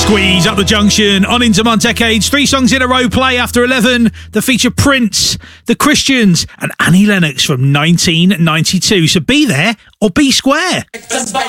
Squeeze Up the Junction on Into My Decades. 3 songs in a row play after 11 that feature Prince, The Christians and Annie Lennox from 1992. So be there or be square.